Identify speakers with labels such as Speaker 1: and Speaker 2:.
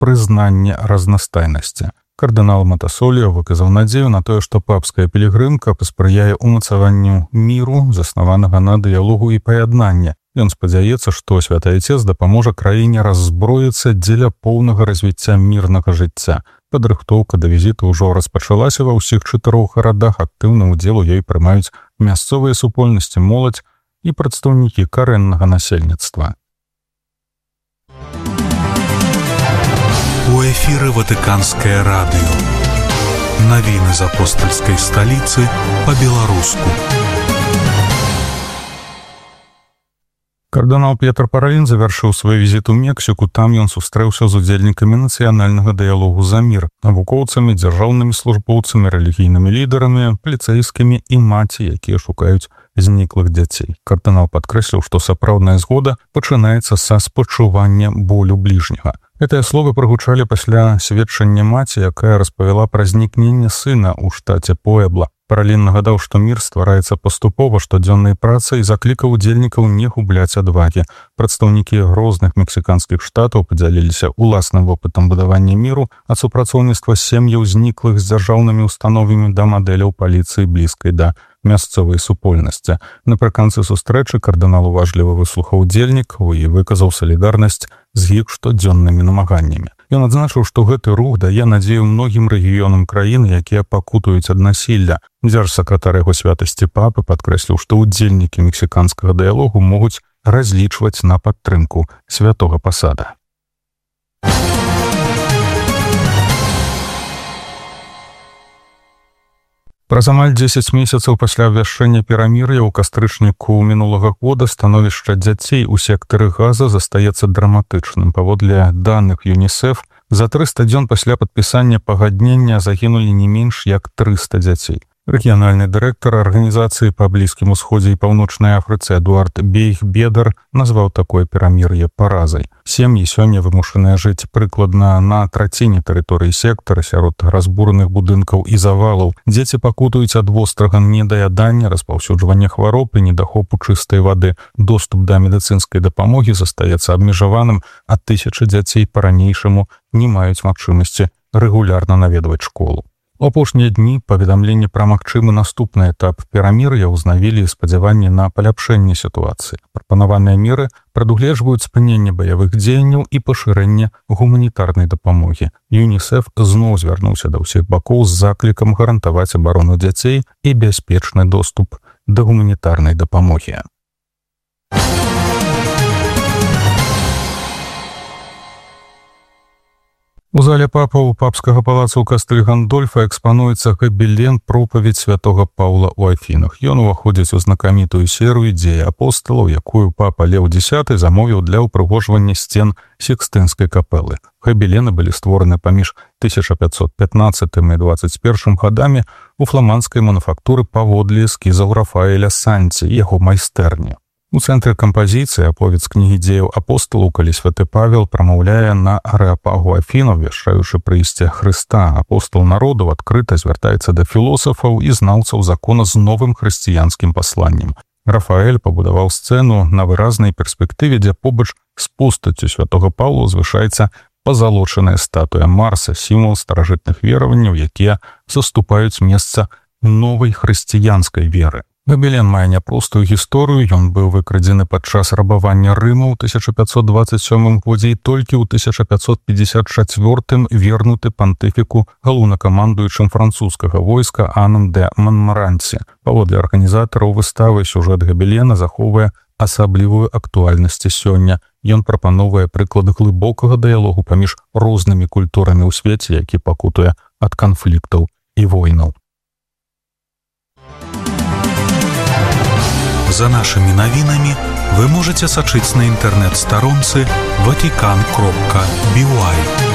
Speaker 1: прызнанне разнастайнасці. Кардынал Матасоліо выказаў надзею на тое, што папская пілігрымка паспрыяе ўмацаванню міру, заснаванага на дыялогу і паяднанні. Ён спадзяецца, што Святы Айцец дапаможа краіне раззброіцца дзеля поўнага развіцця мірнага жыцця. Падрыхтоўка да візіту ўжо распачалася ва ўсіх 4 гарадах, актыўны ўдзел у ёй прымаюць мясцовыя супольнасці, моладзь і прадстаўнікі карэннага насельніцтва.
Speaker 2: У эфіры Ватыканскае радыё. Навіны з апостальскай сталіцы па-беларуску.
Speaker 1: Кардынал П'етр Паралін завяршыў свой візіт у Мексіку. Там ён сустрэўся з удзельнікамі нацыянальнага дыялогу за мір, навукоўцамі, дзяржаўнымі службоўцамі, рэлігійнымі лідарамі, паліцэйскімі і маці, якія шукаюць зніклых дзяцей. Кардынал падкрэсліў, што сапраўдная згода пачынаецца са спачування болю бліжняга. Гэтыя словы прагучалі пасля сведчання маці, якая распавяла пра знікненне сына ў штаце Пуэбла. Паралін нагадаў, што мір ствараецца паступова штодзённай працай і заклікаў удзельнікаў не губляць адвагі. Прадстаўнікі розных мексіканскіх штатаў падзяліліся ўласным вопытам будавання міру, ад супрацоўніцтва сем'яў зніклых з дзяржаўнымі установамі да мадэляў паліцыі блізкай да мясцовай супольнасці. Напрыканцы сустрэчы кардынал уважліва выслухаў удзельнікаў і выказаў салідарнасць з іх штодзённымі намаганнямі. Ён адзначыў, што гэты рух дае надзею многім рэгіёнам краіны, якія пакутуюць ад насілля. Дзяржсакратар яго святасці папы падкрэсліў, што удзельнікі мексіканскага дыялогу могуць разлічваць на падтрымку святога пасада. Праз амаль 10 месяцаў пасля абвяшчэння перамір'я ў кастрычніку мінулага года становішча дзяцей у сектары Газа застаецца драматычным. Паводле даных ЮНІСЕФ, за 300 дзён пасля падпісання пагаднення загінулі не менш як 300 дзяцей. Рэгіянальны дырэктар арганізацыі па Блізкім Усходзе і Паўночнай Афрыцы Эдуард Бейх-Бедар назваў такое перамір'е паразай. Сем'і сёння вымушаныя жыць прыкладна на траціне тэрыторыі сектара сярод разбураных будынкаў і завалаў. Дзеці пакутуюць ад вострага недаядання, распаўсюджвання хвароб і недахопу чыстай вады. Доступ да медыцынскай дапамогі застаецца абмежаваным, а тысячы дзяцей па-ранейшаму не маюць магчымасці рэгулярна наведваць школу. У апошнія дні паведамленні пра магчымы наступны этап перамір'я ўзнавілі спадзяванні на паляпшэнне сітуацыі. Прапанаваныя меры прадугледжваюць спыненне баявых дзеянняў і пашырэнне гуманітарнай дапамогі. ЮНІСЕФ зноў звярнуўся да ўсіх бакоў з заклікам гарантаваць абарону дзяцей і бяспечны доступ да гуманітарнай дапамогі. У зале папаў папскага палаца ў кастэль Гандольфа экспануецца габелен «Пропаведь святога Паўла ў Афінах». Ён уваходзіць у знакамітую серыю «Дзеі апосталаў», якую папа Леў X замовіў для ўпрыгожвання сцен Сікстынскай капэлы. Габелены былі створаны паміж 1515 і 21 гадамі у фламандскай мануфактуры паводле эскізаў Рафаэля Санці і яго майстэрні. У цэнтры кампазіцыі аповед з кнігі дзеяў апосталаў, калі святы Павел прамаўляе на арэапагу Афінаў, вяшчаючы прыйсце Хрыста. Апостал народу адкрыта звяртаецца да філосафаў і знаўцаў закона з новым хрысціянскім пасланнем. Рафаэль пабудаваў сцэну на выразнай перспектыве, дзе побач з постаццю святога Паўла узвышаецца пазалочаная статуя Марса, сімвал старажытных вераванняў, якія заступаюць месца новай хрысціянскай веры. Габелен мае няпростую гісторыю, ён быў выкрадзены падчас рабавання Рыма ў 1527 годзе і толькі ў 1554 вернуты пантыфіку галоўнакамандуючым французскага войска Анам де Монмаранці. Паводле арганізатараў выставы сюжэт габелена захоўвае асаблівую актуальнасць сёння. Ён прапановвае прыклад глыбокага дыялогу паміж рознымі культурамі ў свеце, які пакутуе ад канфліктаў і войнаў.
Speaker 2: За нашими навінамі вы можете сачыць на інтэрнэт-старонцы vatican.by.